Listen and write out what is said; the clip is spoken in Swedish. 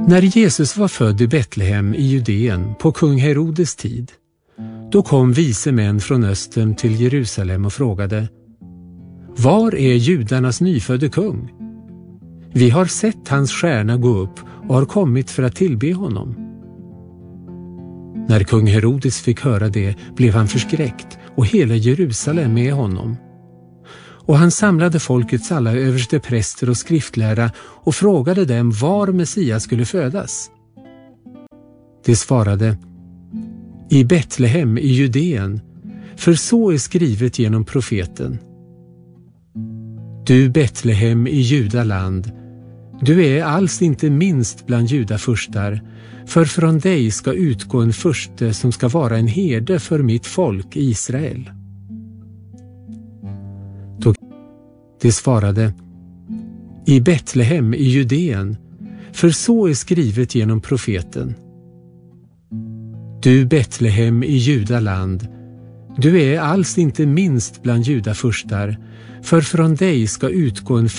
När Jesus var född i Betlehem i Judeen på kung Herodes tid, då kom vise män från östern till Jerusalem och frågade: Var är judarnas nyfödde kung? Vi har sett hans stjärna gå upp och har kommit för att tillbe honom. När kung Herodes fick höra det blev han förskräckt och hela Jerusalem med honom. Och han samlade folkets alla överstepräster och skriftlärda och frågade dem var Messias skulle födas. De svarade: I Betlehem i Judeen, för så är skrivet genom profeten. Du Betlehem i Judaland, du är alls inte minst bland judafurstar, för från dig ska utgå en furste som ska vara en herde för mitt folk Israel. De svarade: I Betlehem i Judeen, för så är skrivet genom profeten. Du Betlehem i Judaland, du är alls inte minst bland judafurstar, för från dig ska utgå en